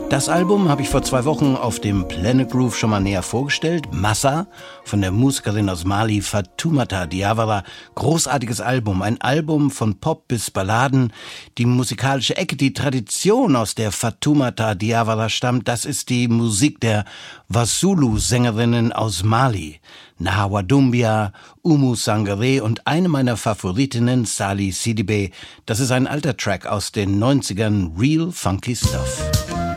Das Album habe ich vor 2 Wochen auf dem Planet Groove schon mal näher vorgestellt. Massa von der Musikerin aus Mali, Fatoumata Diawara. Großartiges Album, ein Album von Pop bis Balladen. Die musikalische Ecke, die Tradition, aus der Fatoumata Diawara stammt, das ist die Musik der Wassoulou-Sängerinnen aus Mali. Nahawa Doumbia, Oumou Sangaré und eine meiner Favoritinnen, Sali Sidibé. Das ist ein alter Track aus den 90ern, Real Funky Stuff.